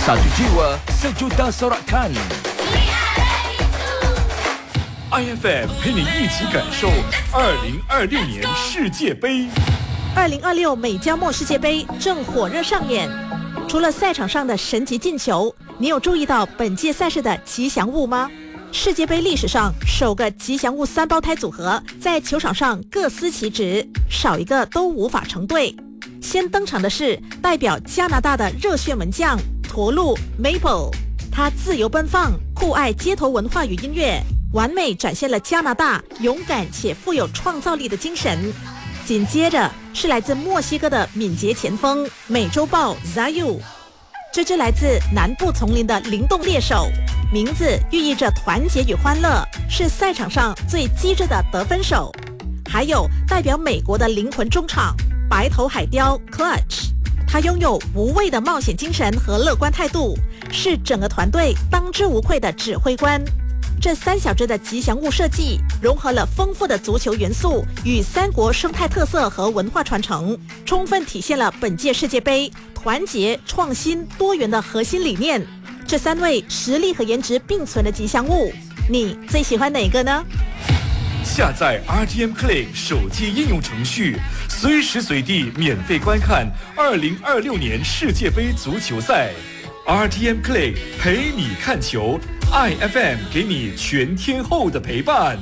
Satu jiwa, sejuta sorakan. IFM 陪你一起感受2026年世界杯。 2026美加墨世界杯正火热上演，除了赛场上的神级进球，你有注意到本届赛事的吉祥物吗？世界杯历史上首个吉祥物三胞胎组合在球场上各司其职，少一个都无法成队。先登场的是代表加拿大的热血门将驼鹿 Maple， 他自由奔放，酷爱街头文化与音乐，完美展现了加拿大勇敢且富有创造力的精神。紧接着是来自墨西哥的敏捷前锋美洲豹 Zayu， 这只来自南部丛林的灵动猎手，名字寓意着团结与欢乐，是赛场上最机智的得分手。还有代表美国的灵魂中场白头海雕 Clutch， 他拥有无畏的冒险精神和乐观态度，是整个团队当之无愧的指挥官。这三小只的吉祥物设计融合了丰富的足球元素与三国生态特色和文化传承，充分体现了本届世界杯团结、创新、多元的核心理念。这三位实力和颜值并存的吉祥物，你最喜欢哪个呢？ 下载 RTM Click 手机应用程序，随时随地免费观看2026年世界杯足球赛。RTM Click 陪你看球，IFM 给你全天候的陪伴。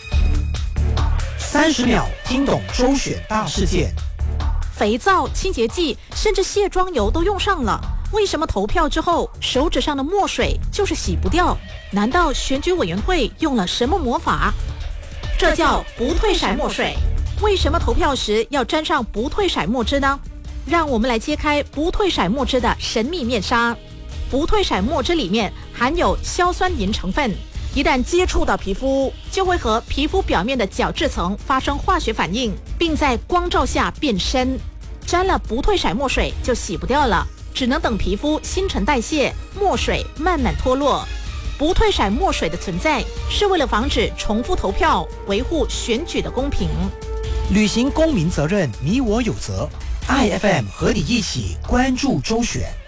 30秒听懂周选大事件。 肥皂、清洁剂，甚至卸妆油都用上了，为什么投票之后手指上的墨水就是洗不掉？难道选举委员会用了什么魔法？这叫不退色墨水。为什么投票时要沾上不退色墨汁呢？让我们来揭开不退色墨汁的神秘面纱。不退色墨汁里面含有硝酸银成分，一旦接触到皮肤，就会和皮肤表面的角质层发生化学反应，并在光照下变深。沾了不退色墨水就洗不掉了，只能等皮肤新陈代谢，墨水慢慢脱落。不退色墨水的存在是为了防止重复投票，维护选举的公平。 履行公民责任，你我有责。IFM 和你一起关注周选。